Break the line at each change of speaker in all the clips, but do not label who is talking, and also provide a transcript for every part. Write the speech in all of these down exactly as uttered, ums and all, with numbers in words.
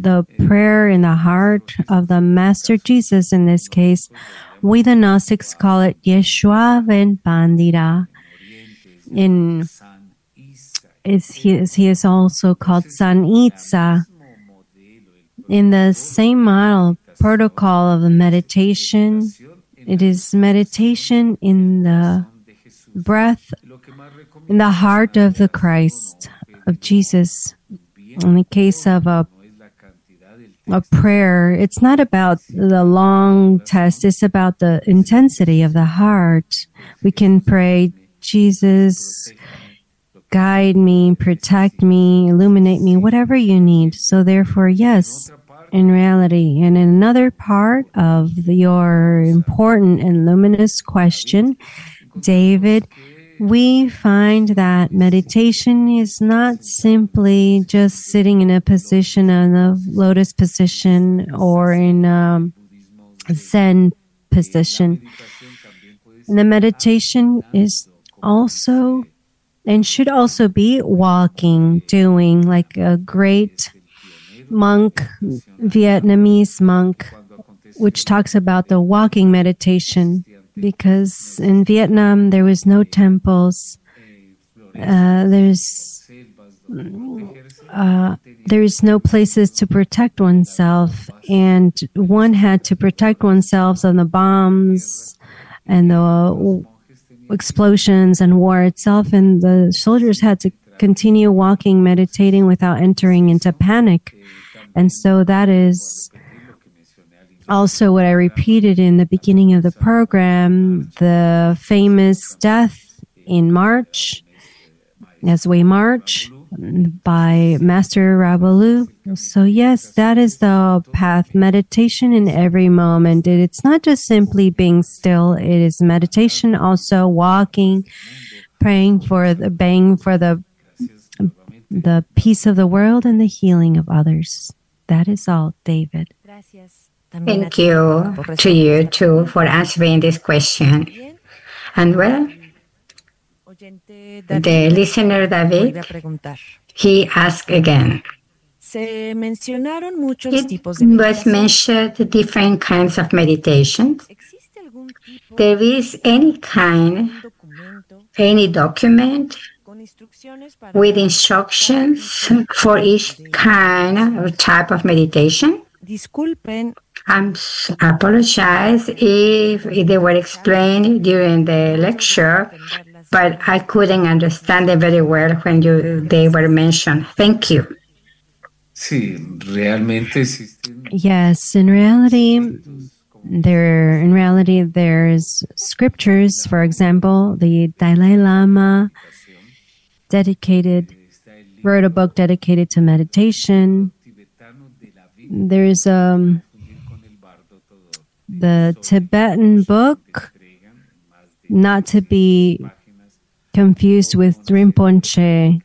the prayer in the heart of the Master Jesus in this case. We, the Gnostics, call it Yeshua ben Pandira. In is he, is he is also called San Itza. In the same model protocol of the meditation, it is meditation in the breath, in the heart of the Christ, of Jesus. In the case of a, a prayer, it's not about the long test, it's about the intensity of the heart. We can pray, Jesus, guide me, protect me, illuminate me, whatever you need. So therefore, yes, in reality. And in another part of your important and luminous question, David, we find that meditation is not simply just sitting in a position, in a lotus position, or in a Zen position. And the meditation is also, and should also be walking, doing, like a great monk, Vietnamese monk, which talks about the walking meditation. Because in Vietnam there was no temples, uh, there's uh, there's no places to protect oneself, and one had to protect oneself from the bombs and the explosions and war itself, and the soldiers had to continue walking, meditating without entering into panic. And so that is also what I repeated in the beginning of the program, the famous death in March, as we march, by Master Rabalu. So yes, that is the path, meditation in every moment. It's not just simply being still, it is meditation, also walking, praying for the, praying for the, the peace of the world and the healing of others. That is all, David.
Thank you to you too for answering this question. And well, the listener David, he asked again. It was mentioned different kinds of meditations. There is any kind, any document with instructions for each kind of type of meditation? I apologize if they were explained during the lecture, but I couldn't understand them very well when you they were mentioned. Thank you.
Yes, in reality, there in reality there's scriptures. For example, the Dalai Lama dedicated wrote a book dedicated to meditation. There's um the Tibetan book, not to be confused with Rinpoche.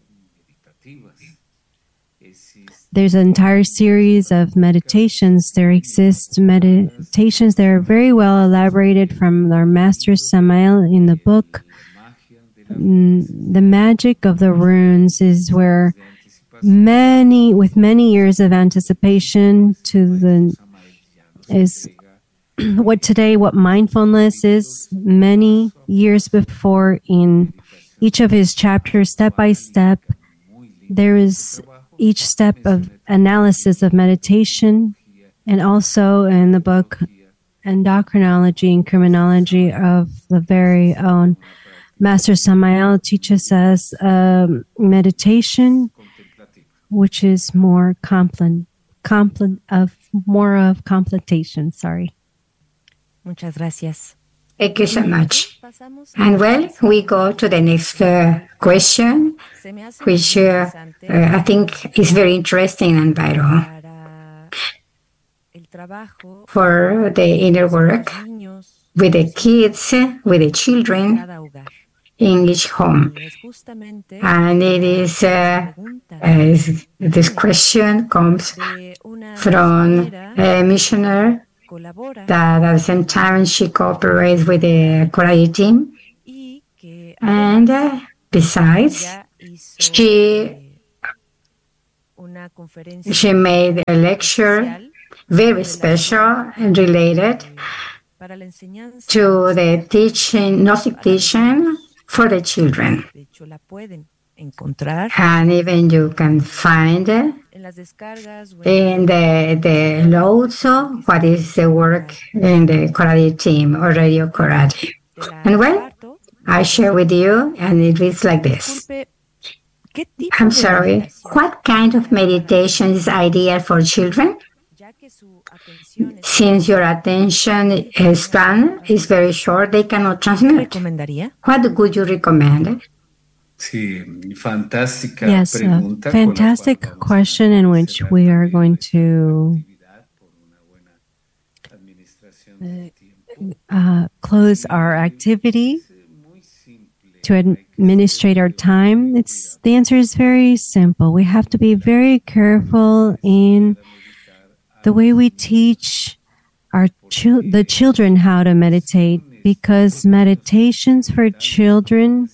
There's an entire series of meditations. There exist meditations that are very well elaborated from our Master Samael in the book. The magic of the runes is where many, with many years of anticipation to the, is what today, what mindfulness is, many years before in each of his chapters, step by step, there is each step of analysis of meditation, and also in the book Endocrinology and Criminology of the very own Master Samael teaches us um, meditation, which is more compl- compl- of more of completation. Sorry.
Muchas gracias.
Thank you so much. And well, we go to the next uh, question, which uh, uh, I think is very interesting and vital for the inner work with the kids, with the children in each home. And it is, uh, uh, this question comes from a missionary that at the same time she cooperates with the Coradi team. And uh, besides, she she made a lecture very special and related to the teaching, Gnostic teaching for the children. And even you can find it in the, the loads of what is the work in the karate team or Radio Karate. And well, I share with you, and it reads like this. I'm sorry, what kind of meditation is ideal for children? Since your attention span is very short, they cannot transmit. What would you recommend?
Yes, a fantastic question in which we are going to uh, close our activity to administrate our time. It's the answer is very simple. We have to be very careful in the way we teach our chil- the children how to meditate, because meditations for children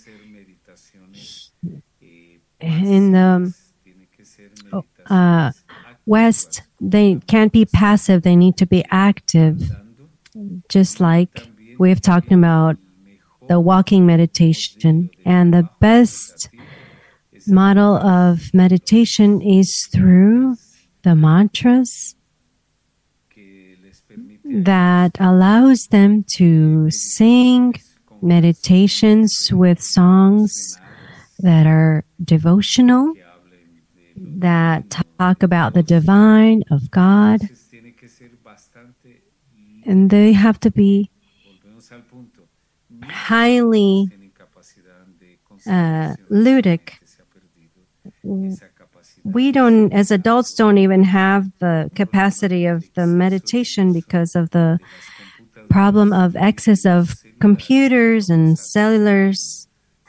in the uh, West, they can't be passive, they need to be active. Just like we've talked about the walking meditation. And the best model of meditation is through the mantras that allows them to sing meditations with songs that are devotional, that talk about the divine of God. And they have to be highly uh, ludic. We don't, as adults, don't even have the capacity of the meditation because of the problem of excess of computers and cellulars.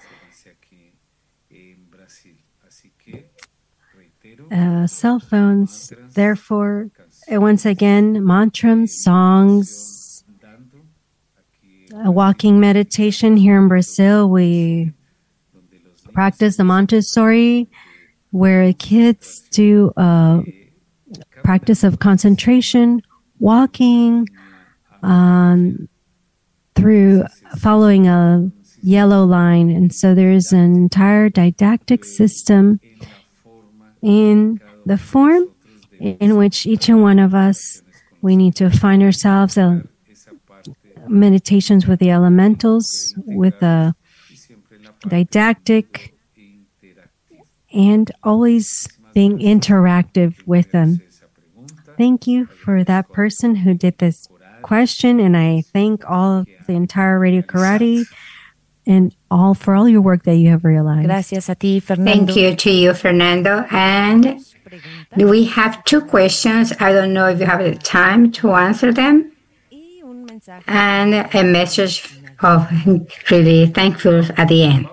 Uh, cell phones. Therefore, once again, mantras, songs, a walking meditation. Here in Brazil, we practice the Montessori, where kids do a practice of concentration, walking um, through following a yellow line. And so there's an entire didactic system in the form in which each and one of us, we need to find ourselves uh, meditations with the elementals, with the didactic, and always being interactive with them. Thank you for that person who did this question, and I thank all of the entire Radio Karate and all for all your work that you have realized.
Gracias a ti, Fernando.
Thank you to you, Fernando. And we have two questions. I don't know if you have the time to answer them. And a message of really thankful at the end.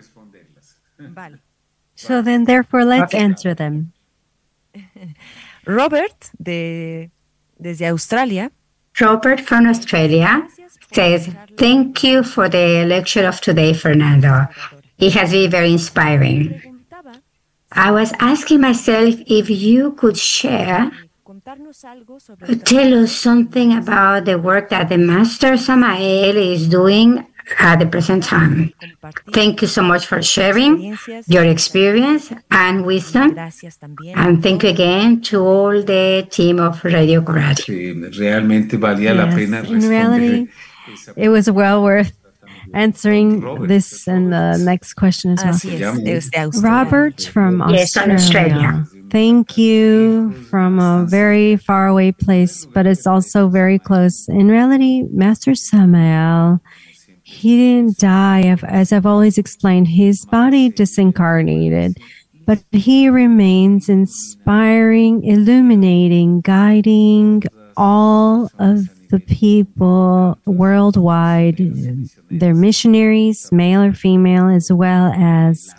So then, therefore, let's
Okay.
answer them.
Robert, de, desde Australia,
Robert from Australia says, thank you for the lecture of today, Fernando. It has been very inspiring. I was asking myself if you could share, tell us something about the work that the Master Samael is doing at the present time. Thank you so much for sharing your experience and wisdom.
gracias también.
And thank you again to all the team of Radio Karate.
Sí, realmente valía la
Yes,
pena
in
responder
reality,
esa
it was well worth answering this and the next question as well.
Así es, desde Australia.
Robert from
Yes, from
Australia.
Australia.
Thank you from a very far away place, but it's also very close. In reality, Master Samael, he didn't die. As I've always explained, his body disincarnated, but he remains inspiring, illuminating, guiding all of the people worldwide. They're missionaries, male or female, as well as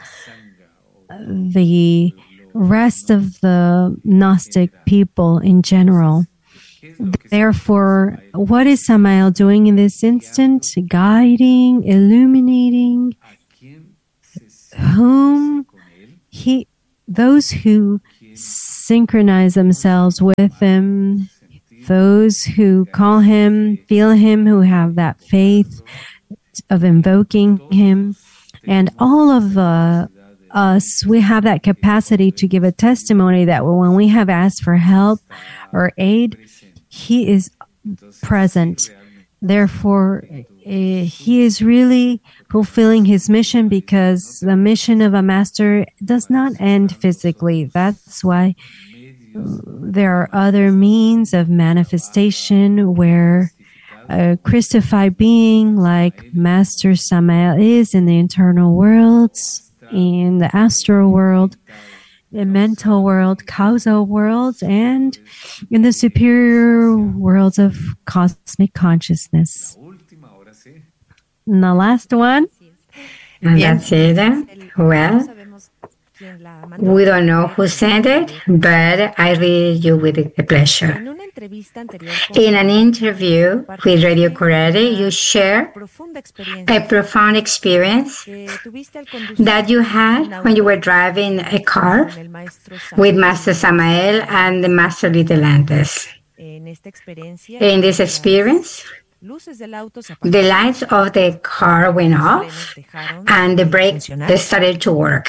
the rest of the Gnostic people in general. Therefore, what is Samael doing in this instant? Guiding, illuminating whom he, those who synchronize themselves with him. Those who call him, feel him, who have that faith of invoking him. And all of uh, us, we have that capacity to give a testimony that when we have asked for help or aid, he is present. Therefore, uh, he is really fulfilling his mission, because the mission of a master does not end physically. That's why there are other means of manifestation where a Christified being like Master Samael is in the internal worlds, in the astral world, the mental world, causal worlds, and in the superior worlds of cosmic consciousness. And the last one.
And that's it. Well, we don't know who sent it, but I read you with a pleasure. In an interview with Radio Corredi, you share a profound experience that you had when you were driving a car with Master Samael and the Master Litelantes. In this experience, the lights of the car went off and the brakes started to work.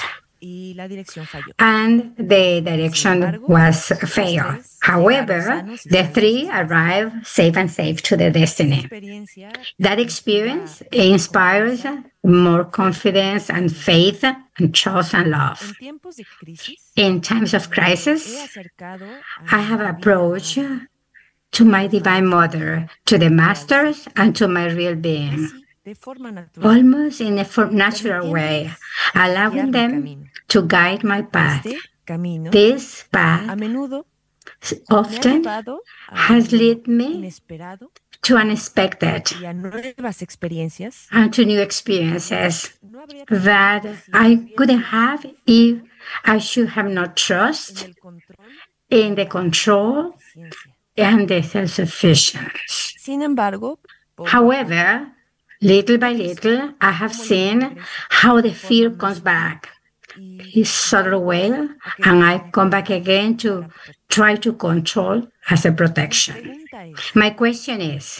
And the direction was failed. However, the three arrived safe and safe to their destiny. That experience inspires more confidence and faith and trust and love. In times of crisis, I have approached to my Divine Mother, to the Masters, and to my real being, almost in a natural way, allowing them to guide my path. This path often has led me to unexpected and to new experiences that I couldn't have if I should have not trust in the control and the self-sufficiency. However, little by little, I have seen how the fear comes back in subtle way, and I come back again to try to control as a protection. My question is,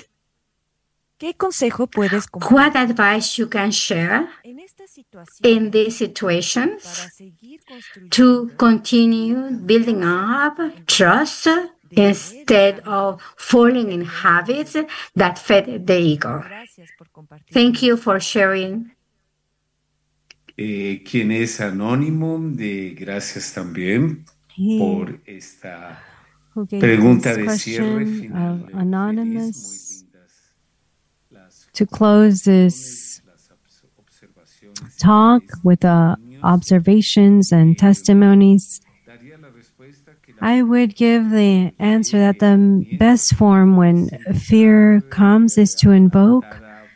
what advice you can share in these situations to continue building up trust instead of falling in habits that fed the ego? Thank you for sharing.
Eh, quien es anónimo, de gracias también
He,
por esta
who gave
pregunta
this
de cierre
question
final.
of Anonymous to close this talk with the observations and testimonies. I would give the answer that the best form when fear comes is to invoke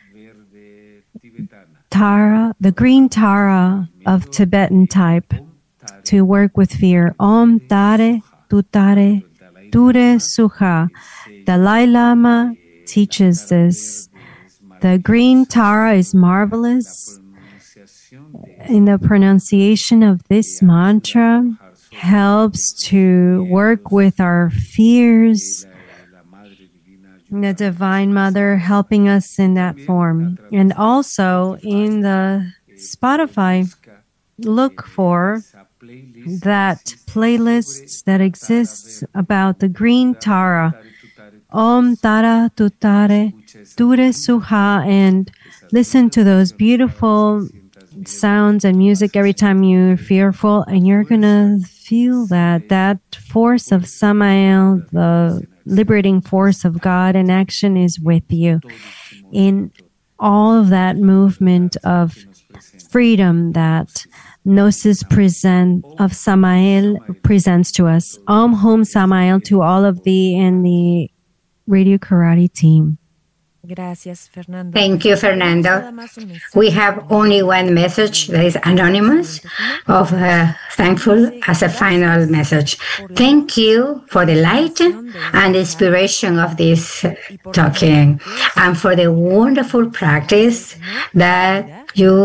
Tara, the green Tara of Tibetan type, to work with fear. Om Tare Tutare Ture Suha. Dalai Lama teaches this. The green Tara is marvelous. In the pronunciation of this mantra, helps to work with our fears. The Divine Mother helping us in that form. And also in the Spotify, look for that playlist that exists about the green Tara. Om Tara Tutare Ture Suha, and listen to those beautiful sounds and music every time you're fearful, and you're going to feel that that force of Samael, the liberating force of God in action, is with you in all of that movement of freedom that Gnosis present of Samael presents to us. Om Hum Samael to all of thee and the Radio Corredi team.
Thank you, Fernando. We have only one message that is anonymous, of uh, thankful as a final message. Thank you for the light and inspiration of this talking, and for the wonderful practice that you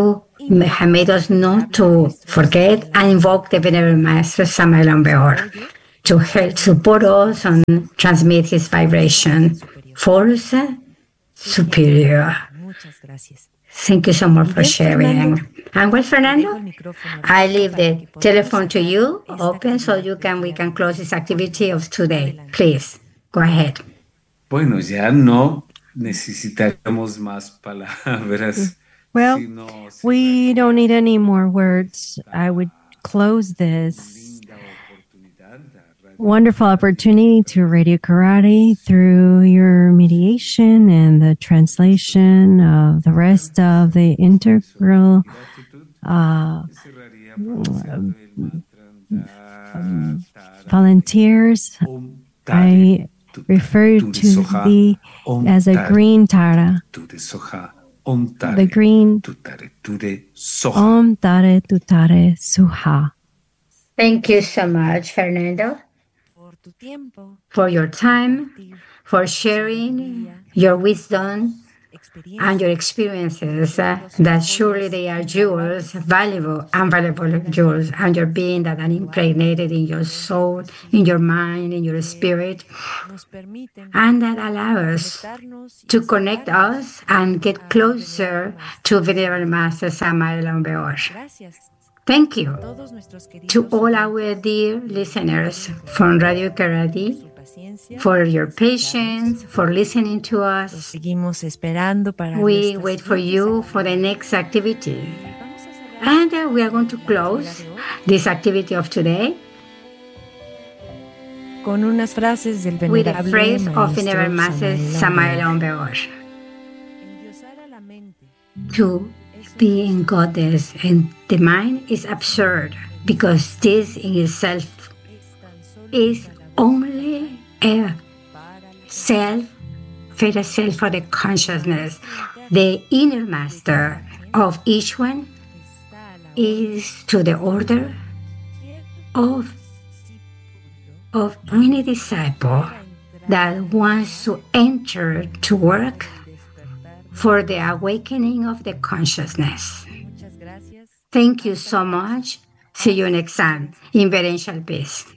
have made us not to forget and invoke the Venerable Master Samael Aun to help support us and transmit his vibration. Forza Superior.
Muchas gracias.
Thank you so much for
Bien,
sharing.
Fernando.
And well,
Dejo
Fernando,
el micrófono
I
abierto
leave
para
the
que podamos
telephone to
cerrar
you
esta
open so
actividad
you can we
del
can
día
close
de
this
hoy.
activity of today.
Adelante.
Please, go ahead.
Bueno, ya no necesitaríamos más palabras,
Well,
sino
we
cerraría
don't need any more words. I would close this
linda oportunidad a Radio
wonderful opportunity to Radio Karate through your mediation and the translation of the rest of the integral
Gratitud.
uh,
Cerraría pronunciando el mantra da,
volunteers.
Om Tare
I
Tuta,
refer
Tu de
to
Soja,
thee
Om
as a
Tare
green Tara,
Tu de Soja, Om Tare
the green
Tu Tare Tu de Soja.
Om Tare Tutare Suha.
Thank you so much, Fernando,
Por tu tiempo,
for your time,
compartir
for sharing your wisdom and your experiences uh, that surely they are jewels, valuable, unvaluable jewels, and your being that are impregnated in your soul, in your mind, in your spirit,
nos permiten
and that allow us
conectarnos y
to connect
acercarnos
us and get closer to Venerable Master Samael Aun Weor.
Gracias
Thank
a
you
todos nuestros queridos
to all
oyentes
our dear listeners from Radio Karate
su paciencia.
for your patience, for listening to
Los
us.
seguimos esperando para
We
nuestras
wait for
siguientes
you for the
actividades.
next activity.
Vamos a cerrar
And uh, we are going to
la actividad
close
de hoy
this activity of today
con unas frases del
with a
venerable
phrase of Venerable
maestro
Master
Samael
Samael
Aun
Aun Weor.
Endiosar a la mente
To be in goddess and the mind is absurd because this in itself
es tan solo
is
para la
only a
para la
self, further self for the consciousness. The inner master of each one
está a la
is to the order of,
discípulo
of any disciple
para entrar
that wants to enter to work
en el despertar.
for the awakening of the consciousness.
Muchas gracias.
Thank you so much. See you next time in Berential Peace.